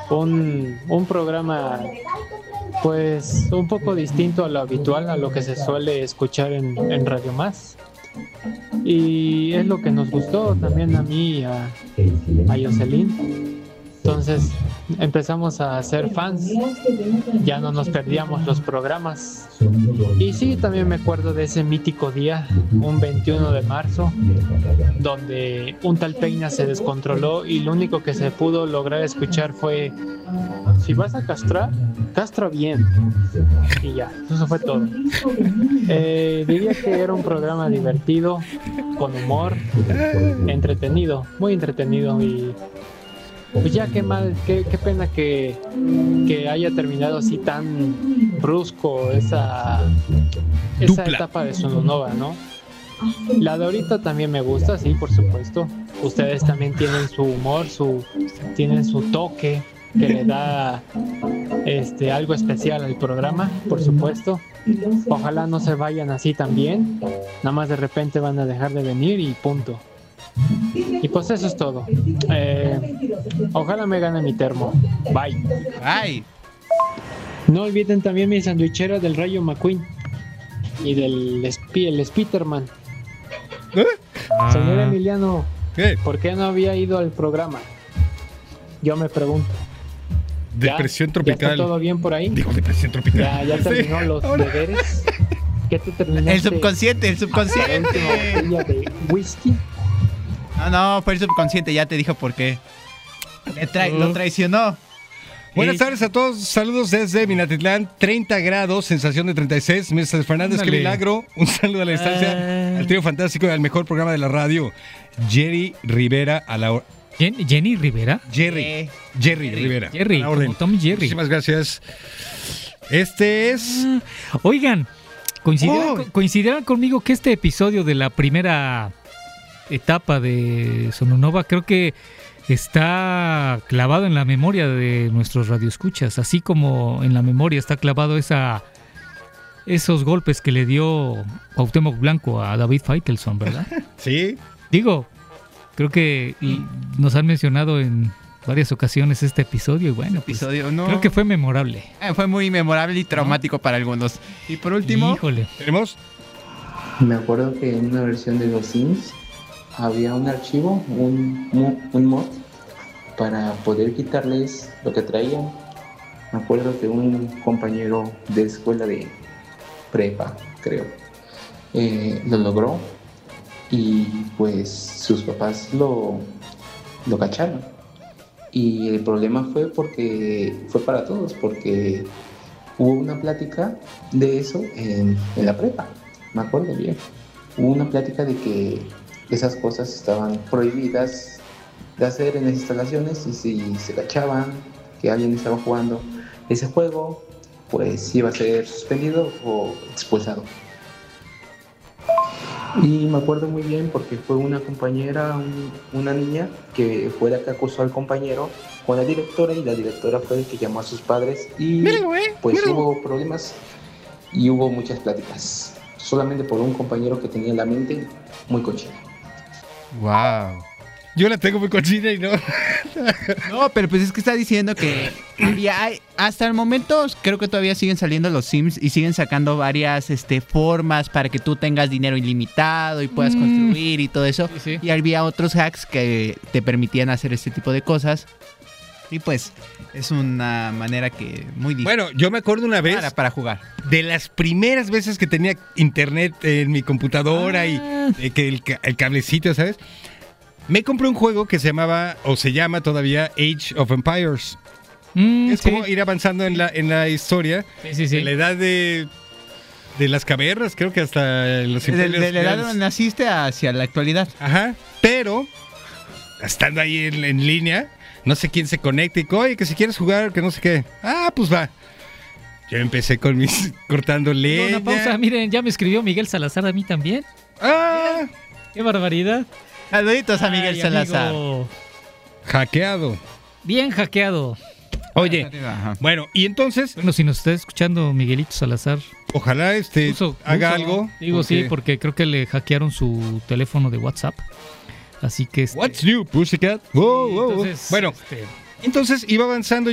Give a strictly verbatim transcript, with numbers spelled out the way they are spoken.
un, un programa pues un poco distinto a lo habitual, a lo que se suele escuchar en, en Radio Más. Y es lo que nos gustó también a mí y a, a Jocelyn. Entonces empezamos a ser fans, ya no nos perdíamos los programas. Y sí, también me acuerdo de ese mítico día, un veintiuno de marzo, donde un tal Peña se descontroló y lo único que se pudo lograr escuchar fue: si vas a castrar, castra bien. Y ya, eso fue todo. Eh, diría que era un programa divertido, con humor, entretenido, muy entretenido. Y pues ya qué mal, qué, qué pena que, que haya terminado así tan brusco esa, esa etapa de Sononova, ¿no? La de ahorita también me gusta, sí, por supuesto. Ustedes también tienen su humor, su, tienen su toque que le da este, algo especial al programa, por supuesto. Ojalá no se vayan así también, nada más de repente van a dejar de venir y punto. Y pues eso es todo. Eh, ojalá me gane mi termo. Bye. Bye. No olviden también mi sandwichera del Rayo McQueen y del Sp- el Spiderman. ¿Eh? Señor Emiliano, ¿Qué? ¿por qué no había ido al programa? Yo me pregunto. Depresión ¿Ya? tropical. ¿Ya está todo bien por ahí? Digo, depresión tropical. ¿Ya, ya terminó Sí, los ahora. deberes? ¿Qué te terminaste? El subconsciente, el subconsciente. La última botella de whisky. No, no, fue el subconsciente, ya te dijo por qué. Le tra- Uh. Lo traicionó. Buenas Y- tardes a todos, saludos desde Minatitlán, treinta grados, sensación de treinta y seis. mister Fernández, qué Ándale. milagro. Un saludo a la distancia, Ah. al trío fantástico y al mejor programa de la radio, Jerry Rivera a la hora. Jen- Jenny Rivera. Jerry, Eh, Jerry, Jerry. Rivera. Jerry, a la orden. como Tom y Jerry. Muchísimas gracias. Este es... Ah, Oigan, ¿coincidirán, Oh. co- coincidirán conmigo que este episodio de la primera etapa de Sononova creo que está clavado en la memoria de nuestros radioescuchas, así como en la memoria está clavado esa esos golpes que le dio Cuauhtémoc Blanco a David Faitelson, ¿verdad? Sí, Digo, creo que y nos han mencionado en varias ocasiones este episodio y bueno, pues, episodio, no. creo que fue memorable. Eh, fue muy memorable y traumático para algunos. Y por último, Híjole. tenemos... Me acuerdo que en una versión de los Sims había un archivo, un, mo- un mod, para poder quitarles lo que traían. Me acuerdo que un compañero de escuela de prepa, creo, eh, lo logró y pues sus papás lo, lo cacharon. Y el problema fue porque fue para todos, porque hubo una plática de eso en, en la prepa. Me acuerdo bien. Hubo una plática de que esas cosas estaban prohibidas de hacer en las instalaciones y si se cachaban que alguien estaba jugando ese juego, pues iba a ser suspendido o expulsado. Y me acuerdo muy bien porque fue una compañera, un- una niña, que fue la que acusó al compañero con la directora y la directora fue la que llamó a sus padres y pues hubo problemas y hubo muchas pláticas. Solamente por un compañero que tenía la mente muy cochina. wow. Yo la tengo muy cochina y no... No, pero pues es que está diciendo que había, hay- hasta el momento creo que todavía siguen saliendo los Sims y siguen sacando varias este, formas para que tú tengas dinero ilimitado y puedas Mm. construir y todo eso. Sí, sí. Y había otros hacks que te permitían hacer este tipo de cosas. Y pues es una manera que muy difícil Bueno, yo me acuerdo una vez para, para jugar. de las primeras veces que tenía internet en mi computadora Ah. y eh, que el, ca- el cablecito, ¿sabes? Me compré un juego que se llamaba, o se llama todavía, Age of Empires. Mm, Es sí. como ir avanzando en la, en la historia, Sí, sí, sí. de la edad de, de las cavernas, creo que hasta los De, imperios de la edad reales. donde naciste hacia la actualidad. Ajá, pero estando ahí en, en línea, no sé quién se conecta y oye, que si quieres jugar, que no sé qué. Ah, pues va. Yo empecé con mis cortando Digo, leña. una pausa, miren, ya me escribió Miguel Salazar a mí también. Ah, Qué barbaridad. Saluditos a Miguel Ay, Salazar. amigo. hackeado. Bien hackeado. Oye, Ajá. bueno, y entonces, Bueno, si nos está escuchando Miguelito Salazar, ojalá este puso- haga puso- algo. Digo sí, porque creo que le hackearon su teléfono de WhatsApp. Así que este, What's new, Pussycat? Wow, wow, wow. entonces, Bueno, este, entonces iba avanzando